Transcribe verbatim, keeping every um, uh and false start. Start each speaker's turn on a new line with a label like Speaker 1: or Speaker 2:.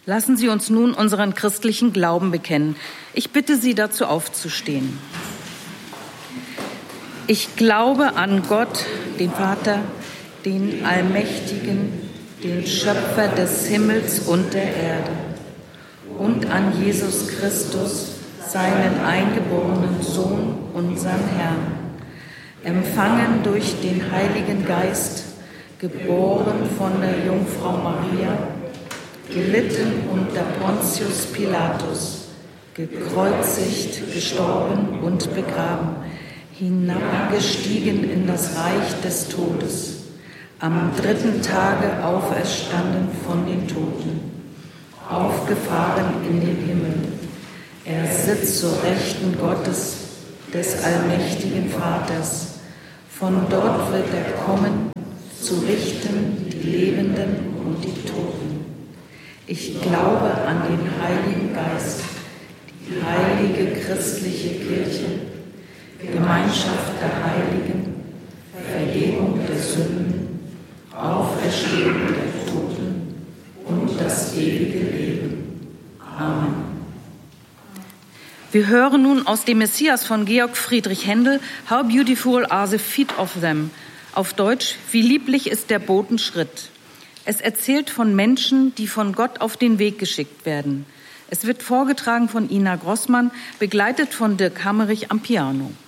Speaker 1: Lassen Sie uns nun unseren christlichen Glauben bekennen. Ich bitte Sie dazu aufzustehen. Ich glaube an Gott, den Vater, den Allmächtigen, den Schöpfer des Himmels und der Erde, und an Jesus Christus, seinen eingeborenen Sohn, unseren Herrn, empfangen durch den Heiligen Geist, geboren von der Jungfrau Maria, gelitten unter Pontius Pilatus, gekreuzigt, gestorben und begraben, hinabgestiegen in das Reich des Todes, am dritten Tage auferstanden von den Toten, aufgefahren in den Himmel. Er sitzt zur Rechten Gottes, des allmächtigen Vaters. Von dort wird er kommen, zu richten die Lebenden und die Toten. Ich glaube an den Heiligen Geist, die heilige christliche Kirche, Gemeinschaft der Heiligen, Vergebung der Sünden, Auferstehung der Toten und das ewige Leben. Amen.
Speaker 2: Wir hören nun aus dem Messias von Georg Friedrich Händel, How beautiful are the feet of them. Auf Deutsch, wie lieblich ist der Botenschritt. Es erzählt von Menschen, die von Gott auf den Weg geschickt werden. Es wird vorgetragen von Ina Grossmann, begleitet von Dirk Hammerich am Piano.